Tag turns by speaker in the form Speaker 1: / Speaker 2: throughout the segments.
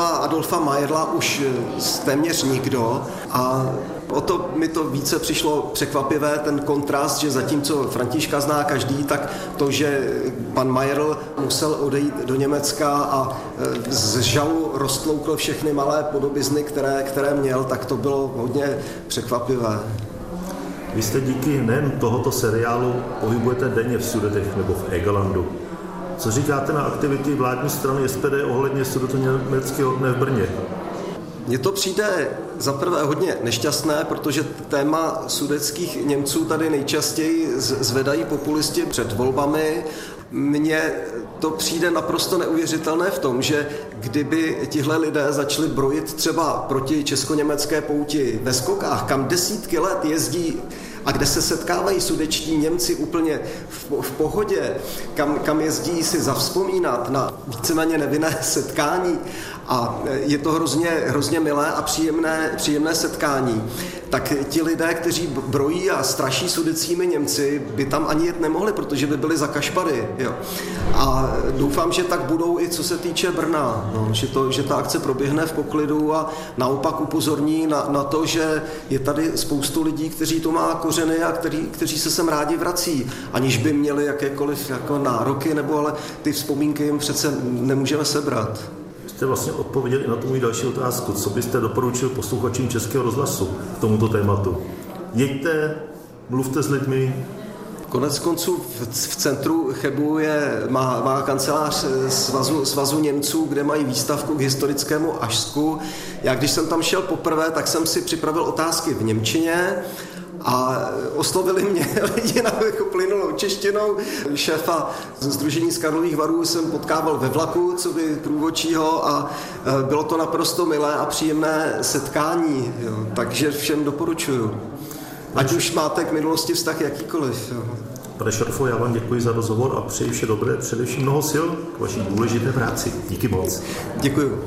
Speaker 1: postava Adolfa Mayerla už téměř nikdo a o to mi to více přišlo překvapivé, ten kontrast, že zatímco Františka zná každý, tak to, že pan Mayerl musel odejít do Německa a z žalu roztloukl všechny malé podobizny, které měl, tak to bylo hodně překvapivé.
Speaker 2: Vy jste díky nejen tohoto seriálu pohybujete denně v Sudetech nebo v Egelandu. Co říkáte na aktivity vládní strany SPD ohledně sudetoněmeckého dne v Brně?
Speaker 1: Mně to přijde zaprvé hodně nešťastné, protože téma sudetských Němců tady nejčastěji zvedají populisti před volbami. Mně to přijde naprosto neuvěřitelné v tom, že kdyby tihle lidé začali brojit třeba proti česko-německé pouti ve skokách, kam desítky let jezdí a kde se setkávají sudečtí Němci úplně v pohodě, kam jezdí si zavzpomínat na víceméně nevinné setkání a je to hrozně milé a příjemné setkání, tak ti lidé, kteří brojí a straší sudeckými Němci, by tam ani jet nemohli, protože by byli za kašpary. Jo. A doufám, že tak budou i co se týče Brna, no, že ta akce proběhne v poklidu a naopak upozorní na to, že je tady spoustu lidí, kteří to má kořeny a kteří se sem rádi vrací, aniž by měli jakékoliv jako nároky, nebo ale ty vzpomínky jim přece nemůžeme sebrat.
Speaker 2: Jste vlastně odpověděli na tu můj další otázku. Co byste doporučil posluchačům Českého rozhlasu k tomuto tématu? Jeďte, mluvte s lidmi.
Speaker 1: Konec konců v centru Chebu má kancelář Svazu Němců, kde mají výstavku k historickému Ašsku. Já když jsem tam šel poprvé, tak jsem si připravil otázky v němčině a oslovili mě lidi na plynulou češtinou. Šéfa Sdružení z Karlových Varů jsem potkával ve vlaku, co by průvodčího a bylo to naprosto milé a příjemné setkání, jo. Takže všem doporučuju. Ať už máte k minulosti vztah jakýkoliv. Jo.
Speaker 2: Pane Šorfo, já vám děkuji za rozhovor a přeji vše dobré, především mnoho sil k vaší důležité práci. Díky moc.
Speaker 1: Děkuji.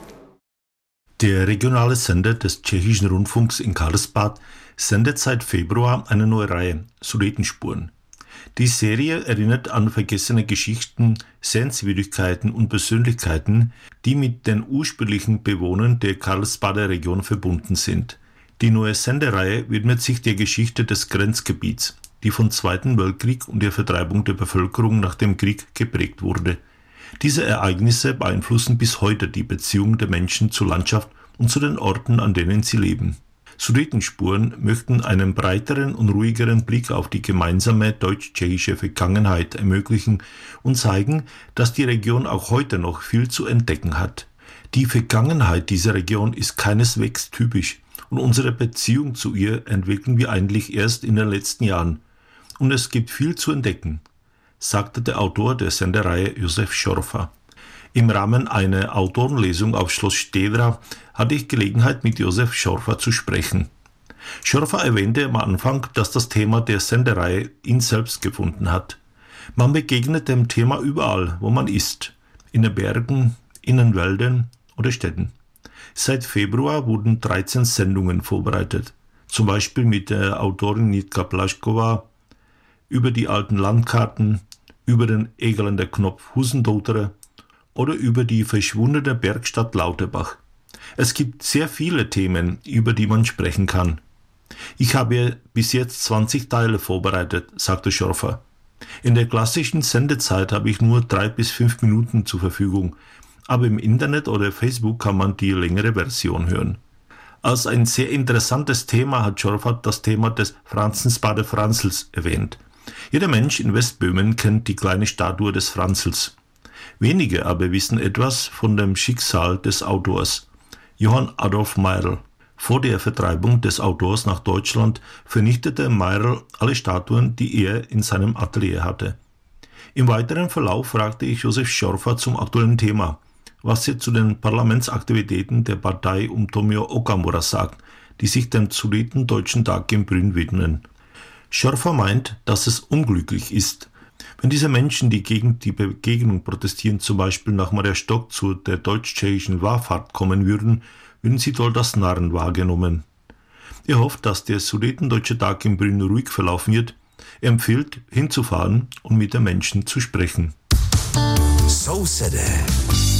Speaker 3: Der regionale Sender des Tschechischen Rundfunks in Karlsbad sendet seit Februar eine neue Reihe, Sudetenspuren. Die Serie erinnert an vergessene Geschichten, Sehenswürdigkeiten und Persönlichkeiten, die mit den ursprünglichen Bewohnern der Karlsbader Region verbunden sind. Die neue Sendereihe widmet sich der Geschichte des Grenzgebiets, die vom Zweiten Weltkrieg und der Vertreibung der Bevölkerung nach dem Krieg geprägt wurde. Diese Ereignisse beeinflussen bis heute die Beziehung der Menschen zur Landschaft und zu den Orten, an denen sie leben. Sudetenspuren möchten einen breiteren und ruhigeren Blick auf die gemeinsame deutsch-tschechische Vergangenheit ermöglichen und zeigen, dass die Region auch heute noch viel zu entdecken hat. Die Vergangenheit dieser Region ist keineswegs typisch und unsere Beziehung zu ihr entwickeln wir eigentlich erst in den letzten Jahren. Und es gibt viel zu entdecken, sagte der Autor der Sendereihe Josef Schorfa. Im Rahmen einer Autorenlesung auf Schloss Stedra hatte ich Gelegenheit, mit Josef Schorfa zu sprechen. Schorfa erwähnte am Anfang, dass das Thema der Sendereihe ihn selbst gefunden hat. Man begegnet dem Thema überall, wo man ist, in den Bergen, in den Wäldern oder Städten. Seit Februar wurden 13 Sendungen vorbereitet, zum Beispiel mit der Autorin Nitka Plašková über die alten Landkarten, über den Egeländer Knopf Husendottere oder über die verschwundene Bergstadt Lauterbach. Es gibt sehr viele Themen, über die man sprechen kann. Ich habe bis jetzt 20 Teile vorbereitet, sagte Schorfa. In der klassischen Sendezeit habe ich nur 3 bis 5 Minuten zur Verfügung, aber im Internet oder Facebook kann man die längere Version hören. Als ein sehr interessantes Thema hat Schorfa das Thema des Franzensbader Franzels erwähnt. Jeder Mensch in Westböhmen kennt die kleine Statue des Franzels. Wenige aber wissen etwas von dem Schicksal des Autors, Johann Adolf Mayerl. Vor der Vertreibung des Autors nach Deutschland vernichtete Mayerl alle Statuen, die er in seinem Atelier hatte. Im weiteren Verlauf fragte ich Josef Schorfa zum aktuellen Thema, was er zu den Parlamentsaktivitäten der Partei um Tomio Okamura sagt, die sich dem Sudetendeutschen Tag in Brünn widmen. Schorfa meint, dass es unglücklich ist, wenn diese Menschen, die gegen die Begegnung protestieren, zum Beispiel nach Maria Stock zu der deutsch-tschechischen Wallfahrt kommen würden sie dort als Narren wahrgenommen. Er hofft, dass der Sudetendeutsche Tag in Brünn ruhig verlaufen wird. Er empfiehlt, hinzufahren und mit den Menschen zu sprechen.
Speaker 4: Sousedé.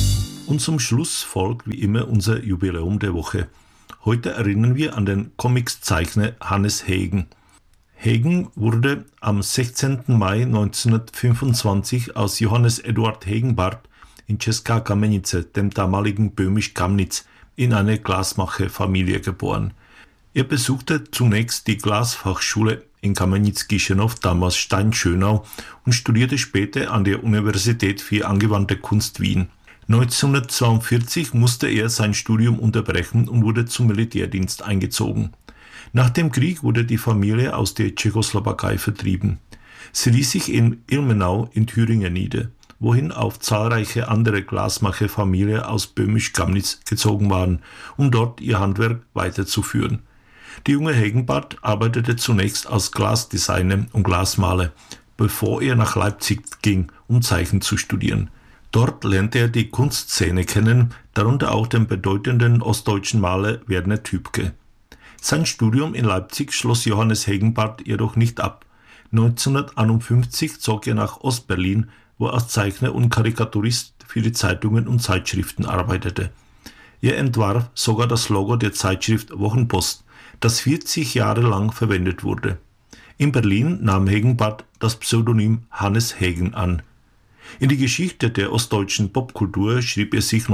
Speaker 3: Und zum Schluss folgt wie immer unser Jubiläum der Woche. Heute erinnern wir an den Comicszeichner Hannes Hagen. Hagen wurde am 16. Mai 1925 aus Johannes Eduard Hegenbarth in Česká Kamenice, dem damaligen Böhmisch Kamnitz, in eine Glasmacherfamilie geboren. Er besuchte zunächst die Glasfachschule in Kamenitz-Gischenow, damals Stein-Schönau, und studierte später an der Universität für angewandte Kunst Wien. 1942 musste er sein Studium unterbrechen und wurde zum Militärdienst eingezogen. Nach dem Krieg wurde die Familie aus der Tschechoslowakei vertrieben. Sie ließ sich in Ilmenau in Thüringen nieder, wohin auch zahlreiche andere Glasmacherfamilien aus Böhmisch-Kamnitz gezogen waren, um dort ihr Handwerk weiterzuführen. Der junge Hegenbarth arbeitete zunächst als Glasdesigner und Glasmaler, bevor er nach Leipzig ging, um Zeichnen zu studieren. Dort lernte er die Kunstszene kennen, darunter auch den bedeutenden ostdeutschen Maler Werner Tübke. Sein Studium in Leipzig schloss Johannes Hegenbarth jedoch nicht ab. 1951 zog er nach Ostberlin, wo er als Zeichner und Karikaturist für die Zeitungen und Zeitschriften arbeitete. Er entwarf sogar das Logo der Zeitschrift Wochenpost, das 40 Jahre lang verwendet wurde. In Berlin nahm Hegenbarth das Pseudonym Hannes Hagen an. In die Geschichte der ostdeutschen Popkultur schrieb er sich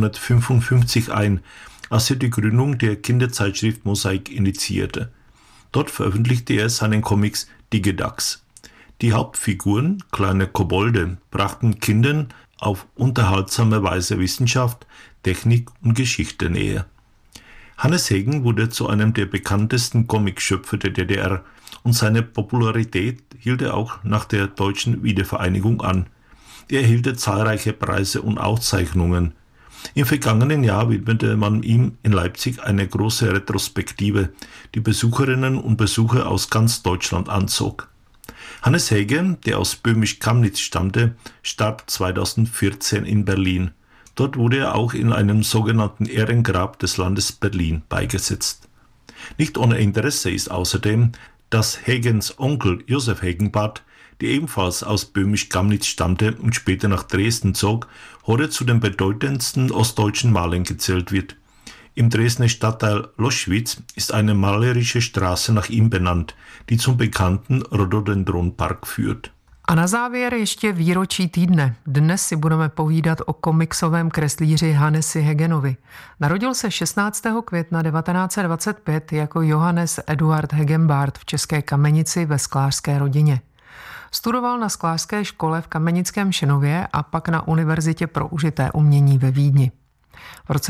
Speaker 3: 1955 ein, als er die Gründung der Kinderzeitschrift Mosaik initiierte. Dort veröffentlichte er seinen Comics Digedax. Die Hauptfiguren, kleine Kobolde, brachten Kindern auf unterhaltsame Weise Wissenschaft, Technik und Geschichte näher. Hannes Hagen wurde zu einem der bekanntesten Comicschöpfer der DDR und seine Popularität hielt er auch nach der deutschen Wiedervereinigung an. Er erhielt zahlreiche Preise und Auszeichnungen. Im vergangenen Jahr widmete man ihm in Leipzig eine große Retrospektive, die Besucherinnen und Besucher aus ganz Deutschland anzog. Hannes Hagen, der aus Böhmisch-Kamnitz stammte, starb 2014 in Berlin. Dort wurde er auch in einem sogenannten Ehrengrab des Landes Berlin beigesetzt. Nicht ohne Interesse ist außerdem, dass Hagens Onkel Josef Hegenbarth, der ebenfalls aus Böhmisch-Kamnitz stammte und später nach Dresden zog, heute zu den bedeutendsten ostdeutschen Malern gezählt wird. Im Dresdner Stadtteil Loschwitz ist eine malerische Straße nach ihm benannt, die zum bekannten Rhododendronpark führt.
Speaker 4: A na závěr ještě výročí týdne. Dnes si budeme povídat o komiksovém kreslíři Hannesi Hagenovi. Narodil se 16. května 1925 jako Johannes Eduard Hegenbarth v České Kamenici ve sklářské rodině. Studoval na sklářské škole v Kamenickém Šenově a pak na Univerzitě pro užité umění ve Vídni. V roce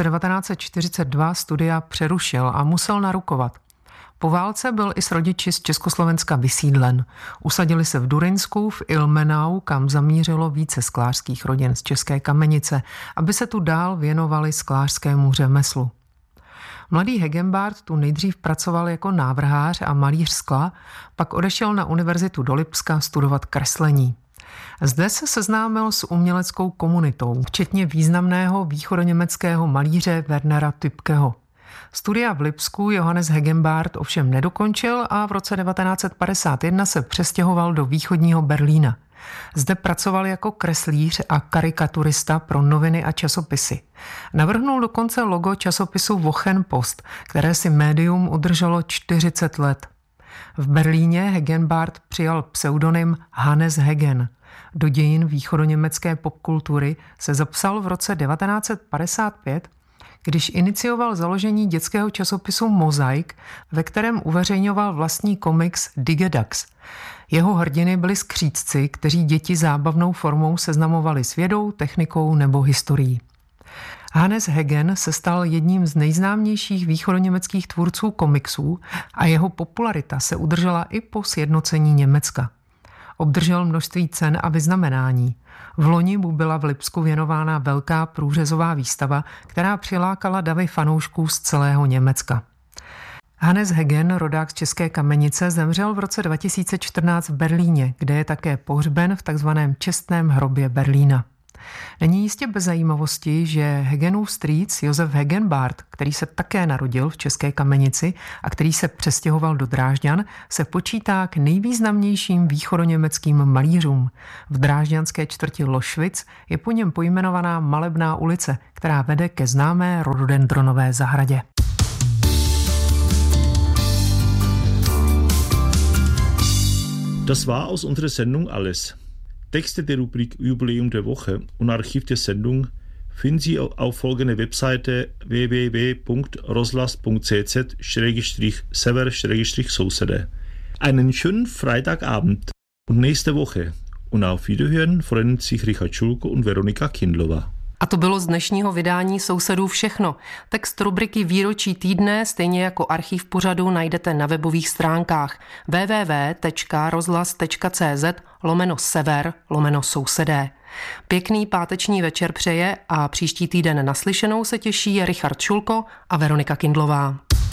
Speaker 4: 1942 studia přerušil a musel narukovat. Po válce byl i s rodiči z Československa vysídlen. Usadili se v Durinsku, v Ilmenau, kam zamířilo více sklářských rodin z České Kamenice, aby se tu dál věnovali sklářskému řemeslu. Mladý Hegenbarth tu nejdřív pracoval jako návrhář a malíř skla, pak odešel na univerzitu do Lipska studovat kreslení. Zde se seznámil s uměleckou komunitou, včetně významného východoněmeckého malíře Wernera Tübkeho. Studia v Lipsku Johannes Hegenbarth ovšem nedokončil a v roce 1951 se přestěhoval do východního Berlína. Zde pracoval jako kreslíř a karikaturista pro noviny a časopisy. Navrhnul dokonce logo časopisu Wochenpost, které si médium udrželo 40 let. V Berlíně Hegenbarth přijal pseudonym Hannes Hagen. Do dějin východoněmecké popkultury se zapsal v roce 1955, když inicioval založení dětského časopisu Mosaik, ve kterém uveřejňoval vlastní komiks Digedax. Jeho hrdiny byli skřídci, kteří děti zábavnou formou seznamovali s vědou, technikou nebo historií. Hannes Hagen se stal jedním z nejznámějších východoněmeckých tvůrců komiksů a jeho popularita se udržela i po sjednocení Německa. Obdržel množství cen a vyznamenání. V loni mu byla v Lipsku věnována velká průřezová výstava, která přilákala davy fanoušků z celého Německa. Hannes Hagen, rodák z České Kamenice, zemřel v roce 2014 v Berlíně, kde je také pohřben v takzvaném čestném hrobě Berlína. Není jistě bez zajímavosti, že Hegenův strýc Josef Hegenbart, který se také narodil v České Kamenici a který se přestěhoval do Drážďan, se počítá k nejvýznamnějším východoněmeckým malířům. V drážďanské čtvrti Lošvic je po něm pojmenovaná Malebná ulice, která vede ke známé rododendronové zahradě.
Speaker 3: Das war aus unserer Sendung alles. Texte der Rubrik Jubiläum der Woche und Archiv der Sendung finden Sie auf folgender Webseite www.roslas.cz/sever/Sousede. Einen schönen Freitagabend und nächste Woche. Und auf Wiederhören freuen sich Richard Schulko und Veronika Kindlová.
Speaker 4: A to bylo z dnešního vydání Sousedů všechno. Text rubriky Výročí týdne, stejně jako archiv pořadu, najdete na webových stránkách www.rozhlas.cz/sever/sousedé. Pěkný páteční večer přeje a příští týden naslyšenou se těší Richard Šulko a Veronika Kindlová.